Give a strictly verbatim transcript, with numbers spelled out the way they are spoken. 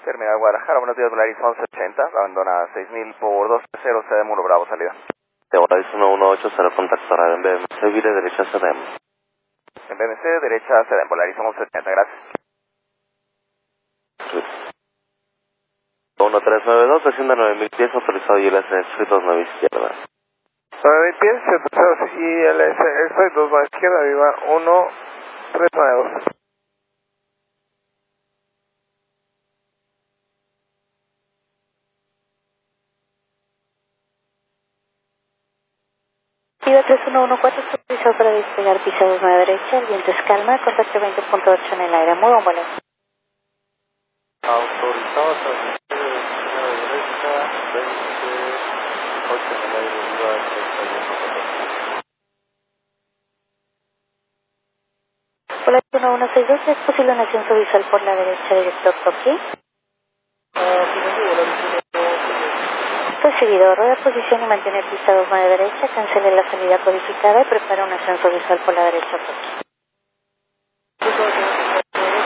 Terminal Guadalajara, buenos días, Volaris once ochenta, abandona seis mil por dos cero, C D M uno Bravo, salida. De Volaris uno uno ocho cero, contacto radio en B M C, vire derecha C D M. En B M C, derecha C D M, Volaris once ochenta, gracias. uno tres nueve dos, desciende nueve mil pies, autorizado I L S Street dos nueve izquierda. nueve mil pies, autorizado I L S Street dos nueve izquierda, viva uno tres nueve dos. Viva tres uno uno cuatro, autorizado para despegar pista dos nueve derecha, el viento es calma, contacto veinte punto ocho en el aire, muy buen vuelo. Autorizado transmitir nueve derecha, veinte ocho en el aire, viva treinta y uno. Volaris uno uno seis dos, ¿es posible un ascenso visual por la derecha director Tokio? Recibido, rueda posición y mantener pista dos nueve derecha, cancele la salida codificada y prepara un ascenso visual por la derecha Tokio.